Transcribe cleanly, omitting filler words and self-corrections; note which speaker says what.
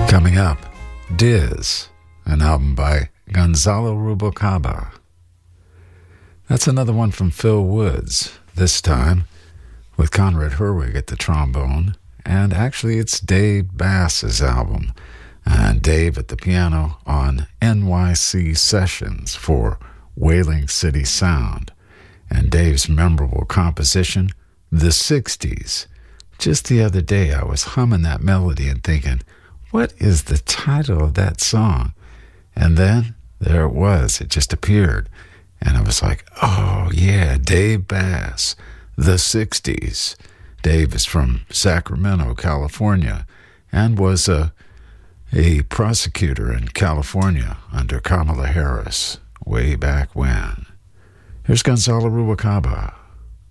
Speaker 1: Coming up, Diz, an album by Gonzalo Rubalcaba. That's another one from Phil Woods, this time with Conrad Herwig at the trombone. And actually, it's Dave Bass's album, and Dave at the piano on NYC Sessions for Whaling City Sound. And Dave's memorable composition, The 60s. Just the other day, I was humming that melody and thinking, what is the title of that song? And then there it was. It just appeared. And I was like, oh, yeah, Dave Bass, The 60s. Dave is from Sacramento, California, and was a prosecutor in California under Kamala Harris way back when. Here's Gonzalo Rubalcaba.